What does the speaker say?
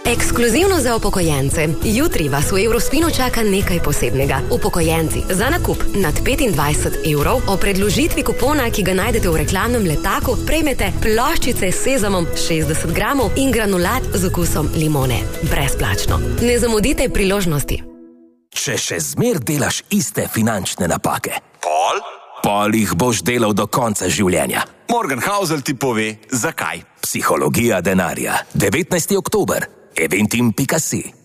Ekskluzivno za upokojence. Jutri vas v Eurospinu čaka nekaj posebnega. Upokojenci, za nakup nad 25 evrov o predložitvi kupona, ki ga najdete v reklamnem letaku, prejmete ploščice s sezamom 60 gramov in granulat z okusom limone. Brezplačno. Ne zamudite priložnosti. Če še zmer delaš iste finančne napake, Pol jih boš delal do konca življenja. Morgan Housel ti pove, zakaj. Psihologija denarja. 19. oktober. eventim.si